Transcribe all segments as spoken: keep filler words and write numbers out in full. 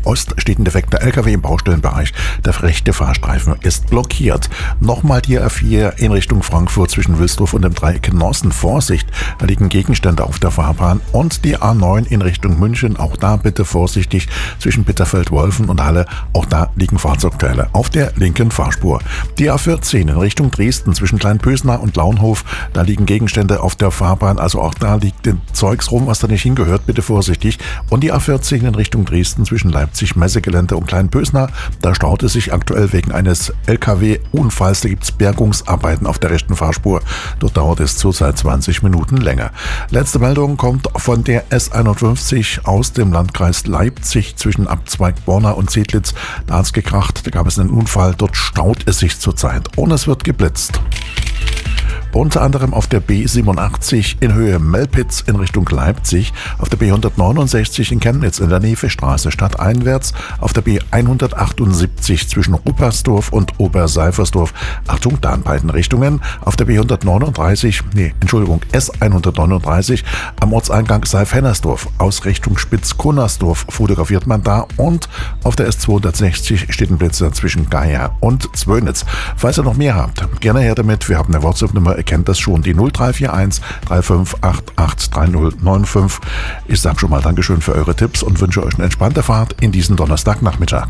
Ost steht ein defekter L K W im Baustellenbereich. Der rechte Fahrstreifen ist blockiert. Nochmal die A vier in Richtung Frankfurt zwischen Wilsdruff und dem Dreieck Nossen. Vorsicht, da liegen Gegenstände auf der Fahrbahn. Und die A neun in Richtung München. Auch da bitte vorsichtig zwischen Bitterfeld-Wolfen und Halle. Auch da liegen Fahrzeugteile auf der linken Fahrspur. Die A vierzehn in Richtung Dresden zwischen Kleinpösner und Launhof. Da liegen Gegenstände auf der Fahrbahn. Also auch da liegt den Zeugs rum, was da nicht hingehört. Bitte vorsichtig. Und die A vierzehn in Richtung Dresden zwischen Leipzig, Messegelände und Kleinpösner. Da staut es sich aktuell wegen eines L K W-Unfalls. Da gibt es Bergungsarbeiten auf der rechten Fahrspur. Dort dauert es zurzeit zwanzig Minuten länger. Letzte Meldung kommt von der S einundfünfzig aus dem Landkreis Leipzig zwischen Abzweig Borna und Zedlitz. Da hat es gekracht, da gab es einen Unfall. Dort staut es sich zurzeit und es wird geblitzt. Unter anderem auf der B siebenundachtzig in Höhe Melpitz in Richtung Leipzig, auf der B hundertneunundsechzig in Chemnitz in der Nevestraße stadteinwärts, auf der B hundertachtundsiebzig zwischen Ruppersdorf und Oberseifersdorf, Achtung, da in beiden Richtungen, auf der B hundertneununddreißig, nee, Entschuldigung, S hundertneununddreißig am Ortseingang Seif-Hennersdorf aus Richtung Spitz-Kunnersdorf fotografiert man da und auf der S zweihundertsechzig steht ein Blitzer zwischen Geier und Zwönitz. Falls ihr noch mehr habt, gerne her damit, wir haben eine WhatsApp-Nummer, ihr kennt das schon, die null drei vier eins drei fünf acht acht drei null neun fünf. Ich sage schon mal Dankeschön für eure Tipps und wünsche euch eine entspannte Fahrt in diesen Donnerstagnachmittag.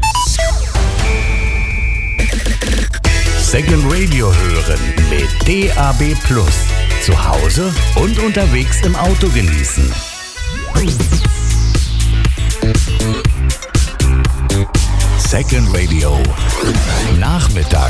Second Radio hören mit D A B Plus. Zu Hause und unterwegs im Auto genießen. Second Radio Nachmittag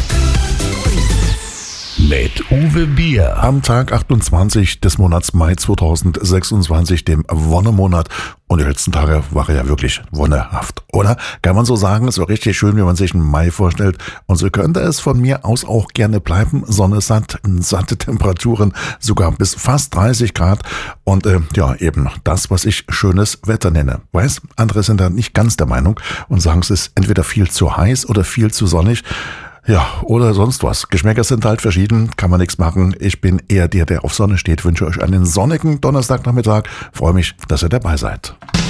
mit Uwe Bier. Am Tag achtundzwanzig des Monats Mai zweitausendsechsundzwanzig, dem Wonnemonat. Und die letzten Tage waren ja wirklich wonnehaft, oder? Kann man so sagen, so richtig schön, wie man sich einen Mai vorstellt. Und so könnte es von mir aus auch gerne bleiben. Sonne satt, satte Temperaturen, sogar bis fast dreißig Grad. Und äh, ja, eben das, was ich schönes Wetter nenne. Weiß, andere sind da nicht ganz der Meinung und sagen, es ist entweder viel zu heiß oder viel zu sonnig. Ja, oder sonst was. Geschmäcker sind halt verschieden, kann man nichts machen. Ich bin eher der, der auf Sonne steht. Wünsche euch einen sonnigen Donnerstagnachmittag. Freue mich, dass ihr dabei seid.